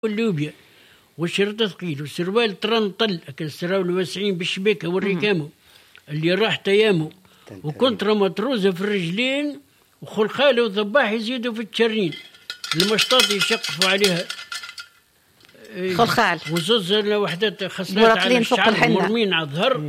واللوبيا والشرطة ثقيل والسروال ترنطل، السراول الواسعين بالشباكة والركامو اللي راح تيامو، وكنترا مطروزة في الرجلين، وخلخالة وضباح يزيدوا في التشرين، المشطاط يشقفوا عليها خلخال وزوز وحدات خصلات على الشعر مرمين على الظهر.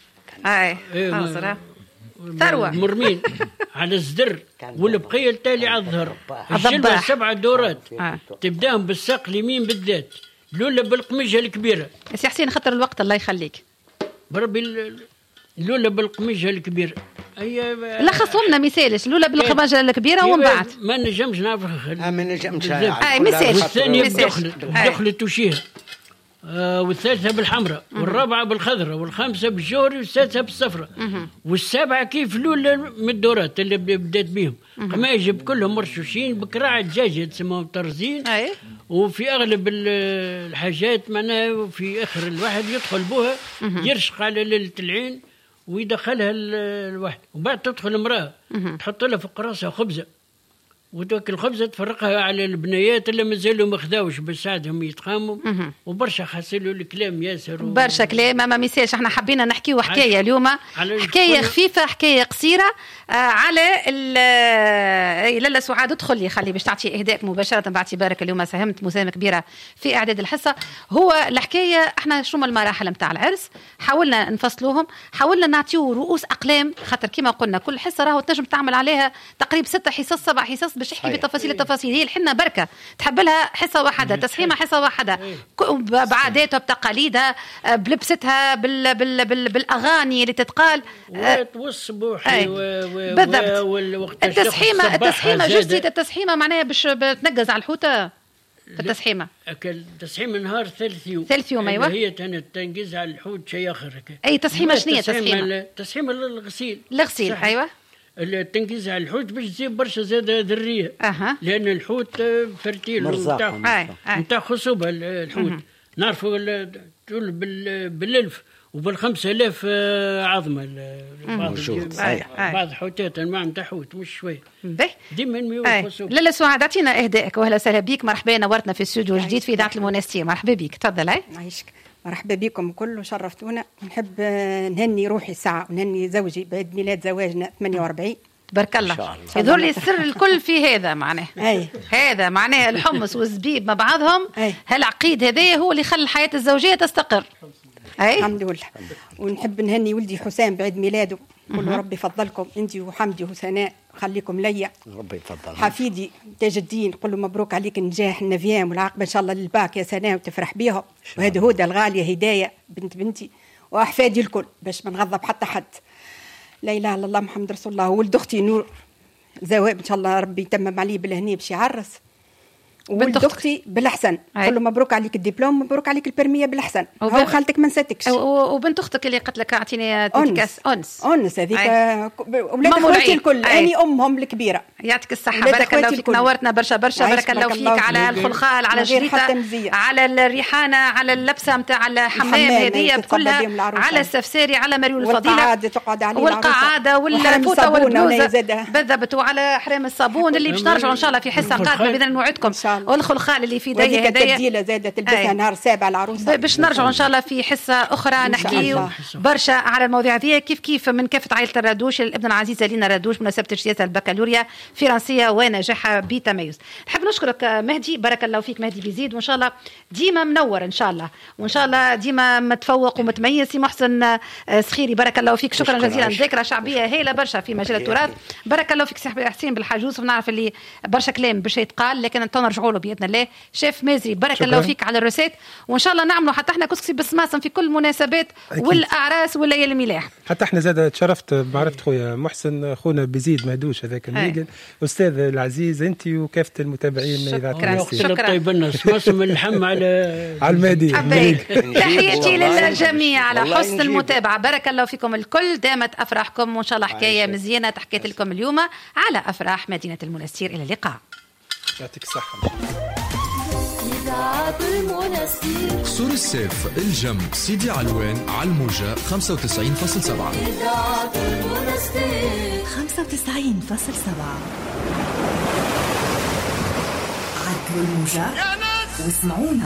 ثروة مرمين على الزدر والبقية التالي على الظهر. الجلبة 7 دورات تبداهم بالساق اليمين بالذات، الأولى بالقميجة الكبيرة. سي حسين خطر الوقت الله يخليك بربي، الأولى بالقميجة الكبيرة. لخصوا لنا مثالش، الأولى بالقميجة الكبيرة ومن بعد ما نجمش نعرف ما نجمش مثالش. والثانية بدخلت وشيها، والثالثة بالحمراء، والرابعة بالخضراء، والخامسة بالجوري، والسادسة بالصفراء، والسابعة كيف الأولى من الدورات اللي بدأت بهم. قماجب كلهم مرشوشين بكراع الدجاجة تسموهم طرزين. وفي أغلب الحاجات معناها في آخر الواحد يدخل بها يرشق على ليلة العين ويدخلها الواحد، وبعد تدخل امرأة تحط لها فوق راسها خبزة، وتاكل الخبزة تفرقها على البنيات اللي مازالوا ما خذاوش باش ساعدهم يتقاموا. وبرشا حصلوا الكلام ياسر برشا كلام ما مثالش. احنا حبينا نحكيو حكايه اليوم، حكايه خفيفه، حكايه قصيره على لاله سعاد. ادخل لي خلي باش تعطي اهداء مباشره باعتبارك اليوم ساهمت مساهمه كبيره في اعداد الحصه. هو الحكايه احنا شنو المراحل نتاع العرس حاولنا نفصلوهم، حاولنا نعطيو رؤوس اقلام، خاطر كما قلنا كل حصه راهو تنجم تعمل عليها تقريبا 6 حصص 7 حصص باش يحكي بتفاصيل التفاصيل. هي الحنه بركه تحب لها حصه واحده، تسحيمه حصه واحده، بعاداتها بتقاليدها بلبستها بالاغاني اللي تتقال والصبوحي بالضبط. التسحيمه جزئيه التسحيمه معناها باش تنقز على الحوته في التسحيمه. التسحيمه نهار ثالث يوم ايوه هي تنقز على الحوت شيء اخر. اي تسحيمه شنو تسحيمه الغسيل ايوه التنقيز على الحوت باش تزيد برشا زاده ذريه. لان الحوت فرتيل نتاع خصوبه. الحوت نعرفوا بالالف وبال5000 عظمه بعض حوتات انواع نتاع حوت مش شويه ديما نميو خصوبه. لاله سعاد اعطينا اهدائك واهلا وسهلا بيك، مرحبا نورتنا في الاستوديو الجديد في اذاعه المنستير. مرحبا بيك تفضل. عايشك مرحبا بكم كل وشرفتونا. نحب نهني روحي ساعة ونهني زوجي بعيد ميلاد زواجنا 48. بارك الله. يظهر لي السر الكل في هذا معناه. هذا معناه الحمص والزبيب مع بعضهم. هالعقيد هذا هو اللي خلى الحياة الزوجية تستقر. الحمد لله. ونحب نهني ولدي حسام بعيد ميلاده، كل ربي يفضلكم انت وحمدي وسناء خليكم ليا. ربي يفضل. حفيدي تاج الدين قل له مبروك عليك النجاح النفيام والعاقبه ان شاء الله للباك يا سناء وتفرح بيهم. وهذه هدى الغاليه هدايه بنت بنتي واحفادي الكل باش ما نغضب حتى حد. لا اله الا الله محمد رسول الله. ولد اختي نور زواج ان شاء الله ربي يتمم عليه بالهنيه باش يعرس. وولد اختي بالاحسن قل له مبروك عليك الدبلوم، مبروك عليك البرميه بالاحسن. هو خالتك ما نساتكش. وبنت اختك اللي قلت لك اعطيني تيكاس انس هذيك اولاد اخواتي الكل اني امهم الكبيره. يعطيك الصحه بارك الله فيك، نورتنا برشا بارك الله فيك على الخلخال على الشريطه على الريحانه على اللبسه نتاع الحمام هذه كلها على السفساري على مريول الفضيله والقعاده والفوطه والبلوزه بالضبط وعلى حرام الصابون اللي باش نرجعوا ان شاء الله في حصه قادمه باذن نوعدكم. والخلخال اللي في يديه هدايا التبديله زاده تلبسها نهار 7 العروسه باش نرجعوا ان شاء الله في حصه اخرى نحكيو برشا على المواضيع هذه كيف من كافه عائله الردوش. الابن العزيزه لينا ردوش مناسبه اجتياز البكالوريا فرنسيه ونجاحها بتميز. نحب نشكرك مهدي بارك الله فيك مهدي بيزيد، وان شاء الله ديما منور ان شاء الله، وان شاء الله ديما متفوق ومتميز. سي محسن سخيري بارك الله فيك شكرا جزيلا. ذاكره شعبيه هايله برشا في مجال التراث بارك الله فيك. سي حسين بالحجوز ونعرف اللي برشا كلام باش يتقال لكن نرجعوا له باذن الله. شيف مازري بارك الله فيك على الروسيت، وان شاء الله نعملوا حتى احنا كسكسي بالسماسم في كل المناسبات والاعراس والليالي الملاح. حتى احنا زاد تشرفت بعرفت خويا محسن خونا بزيد مهدوش هذاك الميجن استاذ العزيز انت وكافه المتابعين اذا شكرا طيب لنا سماسم اللحم على المهدي. تحياتي للجميع على حسن المتابعه بارك الله فيكم الكل. دامت افراحكم وان شاء الله حكايه مزيانه حكيت لكم اليوم على افراح مدينه المنستير. الى اللقاء. يعطيك الصحة. إذاعة المنستير سور السيف الجم سيدي علوان على الموجة 95.7. إذاعة المنستير 95.7 عدل الموجة. واسمعونا